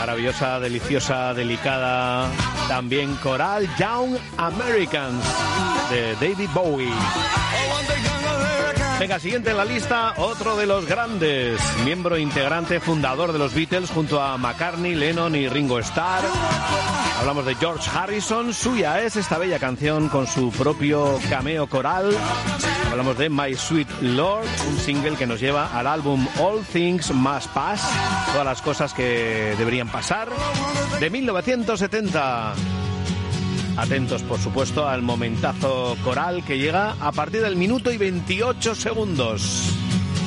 maravillosa, deliciosa, delicada, también coral Young Americans de David Bowie. Venga, siguiente en la lista, otro de los grandes, miembro integrante, fundador de los Beatles junto a McCartney, Lennon y Ringo Starr. Hablamos de George Harrison, suya es esta bella canción con su propio cameo coral. Hablamos de My Sweet Lord, un single que nos lleva al álbum All Things Must Pass, todas las cosas que deberían pasar, de 1970. Atentos, por supuesto, al momentazo coral que llega a partir del minuto y 28 segundos.